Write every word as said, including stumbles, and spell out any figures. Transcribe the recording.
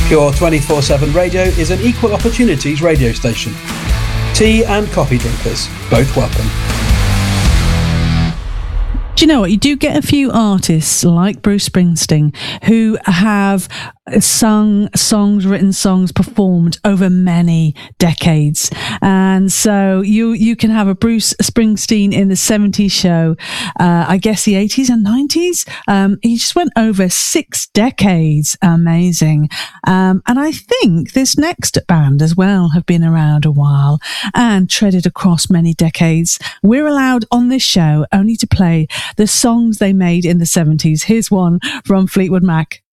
Pure twenty-four seven Radio is an equal opportunities radio station. Tea and coffee drinkers, both welcome. Do you know what? You do get a few artists like Bruce Springsteen who have sung songs, written songs, performed over many decades. And so you you can have a Bruce Springsteen in the seventies show, uh, I guess the eighties and nineties. Um, he just went over six decades. Amazing. Um, and I think this next band as well have been around a while and treaded across many decades. We're allowed on this show only to play the songs they made in the seventies. Here's one from Fleetwood Mac.